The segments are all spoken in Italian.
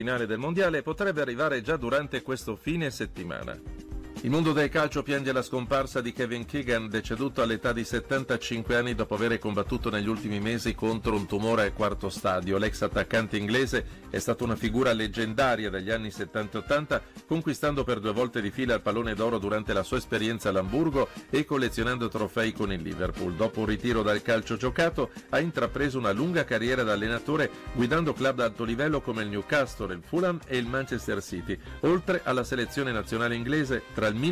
finale del mondiale potrebbe arrivare già durante questo fine settimana. Il mondo del calcio piange la scomparsa di Kevin Keegan, deceduto all'età di 75 anni dopo aver combattuto negli ultimi mesi contro un tumore al quarto stadio. L'ex attaccante inglese è stato una figura leggendaria degli anni 70 e 80, conquistando per 2 volte di fila il pallone d'oro durante la sua esperienza all'Amburgo e collezionando trofei con il Liverpool. Dopo un ritiro dal calcio giocato, ha intrapreso una lunga carriera da allenatore, guidando club ad alto livello come il Newcastle, il Fulham e il Manchester City, oltre alla selezione nazionale inglese tra il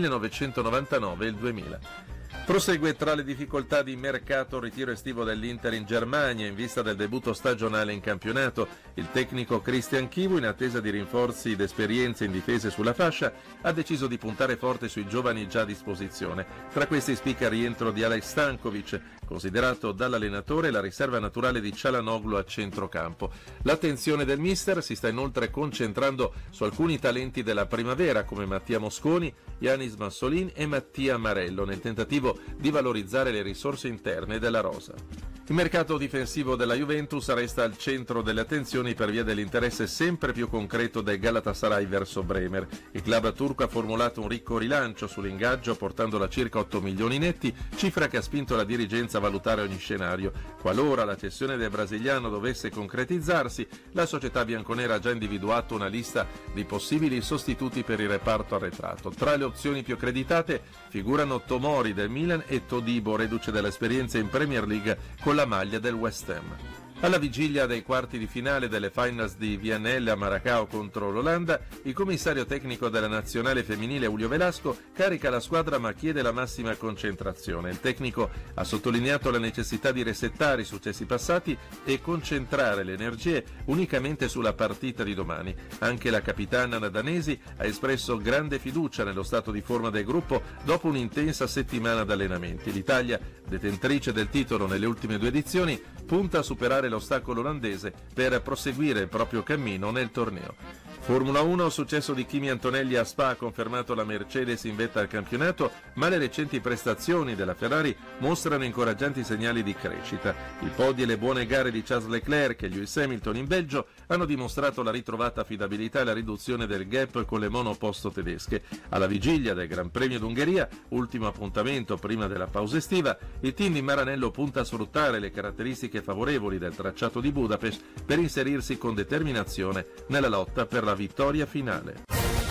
1999 e il 2000. Prosegue tra le difficoltà di mercato il ritiro estivo dell'Inter in Germania in vista del debutto stagionale in campionato. Il tecnico Christian Chivu, in attesa di rinforzi ed esperienze in difese sulla fascia, ha deciso di puntare forte sui giovani già a disposizione. Tra questi spicca il rientro di Alex Stankovic, considerato dall'allenatore la riserva naturale di Çalhanoğlu a centrocampo. L'attenzione del mister si sta inoltre concentrando su alcuni talenti della primavera come Mattia Mosconi, Yanis Massolin e Mattia Marello, nel tentativo di valorizzare le risorse interne della rosa. Il mercato difensivo della Juventus resta al centro delle attenzioni per via dell'interesse sempre più concreto del Galatasaray verso Bremer. Il club turco ha formulato un ricco rilancio sull'ingaggio portandolo a circa 8 milioni netti, cifra che ha spinto la dirigenza a valutare ogni scenario. Qualora la cessione del brasiliano dovesse concretizzarsi, la società bianconera ha già individuato una lista di possibili sostituti per il reparto arretrato. Tra le opzioni più accreditate figurano Tomori del Milan e Todibo, reduce dall'esperienza in Premier League con la maglia del West Ham. Alla vigilia dei quarti di finale delle finals di VNL a Maracao contro l'Olanda, il commissario tecnico della nazionale femminile Julio Velasco carica la squadra ma chiede la massima concentrazione. Il tecnico ha sottolineato la necessità di resettare i successi passati e concentrare le energie unicamente sulla partita di domani. Anche la capitana danesi ha espresso grande fiducia nello stato di forma del gruppo dopo un'intensa settimana di allenamenti. L'Italia, detentrice del titolo nelle ultime 2 edizioni, punta a superare l'ostacolo olandese per proseguire il proprio cammino nel torneo. Formula 1, successo di Kimi Antonelli a Spa ha confermato la Mercedes in vetta al campionato, ma le recenti prestazioni della Ferrari mostrano incoraggianti segnali di crescita. I podi e le buone gare di Charles Leclerc e Lewis Hamilton in Belgio hanno dimostrato la ritrovata affidabilità e la riduzione del gap con le monoposto tedesche. Alla vigilia del Gran Premio d'Ungheria, ultimo appuntamento prima della pausa estiva, il team di Maranello punta a sfruttare le caratteristiche favorevoli del tracciato di Budapest per inserirsi con determinazione nella lotta per la vittoria finale.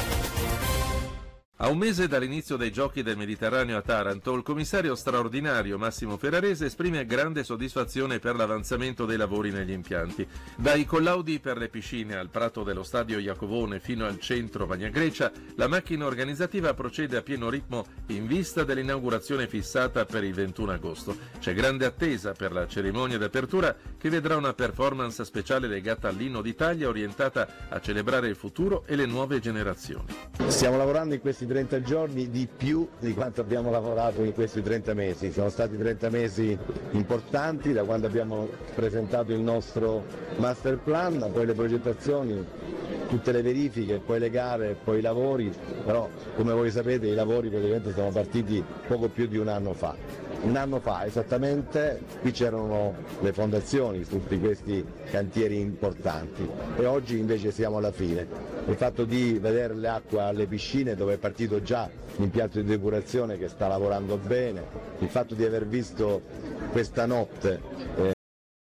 A un mese dall'inizio dei Giochi del Mediterraneo a Taranto, il commissario straordinario Massimo Ferrarese esprime grande soddisfazione per l'avanzamento dei lavori negli impianti. Dai collaudi per le piscine al prato dello stadio Iacovone fino al centro Bagna Grecia, la macchina organizzativa procede a pieno ritmo in vista dell'inaugurazione fissata per il 21 agosto. C'è grande attesa per la cerimonia d'apertura che vedrà una performance speciale legata all'inno d'Italia orientata a celebrare il futuro e le nuove generazioni. Stiamo lavorando in questi 30 giorni di più di quanto abbiamo lavorato in questi 30 mesi. Sono stati 30 mesi importanti da quando abbiamo presentato il nostro master plan, poi le progettazioni, tutte le verifiche, poi le gare, poi i lavori, però come voi sapete i lavori praticamente sono partiti poco più di un anno fa. Un anno fa esattamente qui c'erano le fondazioni su tutti questi cantieri importanti e oggi invece siamo alla fine. Il fatto di vedere l'acqua alle piscine dove è partito già l'impianto di depurazione che sta lavorando bene, il fatto di aver visto questa notte